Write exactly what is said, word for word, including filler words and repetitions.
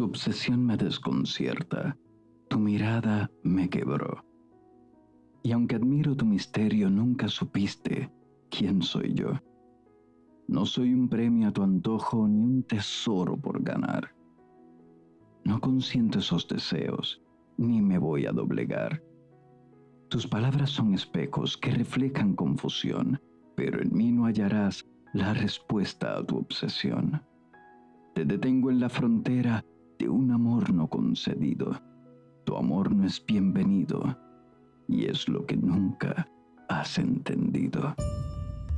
Tu obsesión me desconcierta, tu mirada me quebró. Y aunque admiro tu misterio, nunca supiste quién soy yo. No soy un premio a tu antojo ni un tesoro por ganar. No consiento esos deseos, ni me voy a doblegar. Tus palabras son espejos que reflejan confusión, pero en mí no hallarás la respuesta a tu obsesión. Te detengo en la frontera de un amor no concedido. Tu amor no es bienvenido y es lo que nunca has entendido.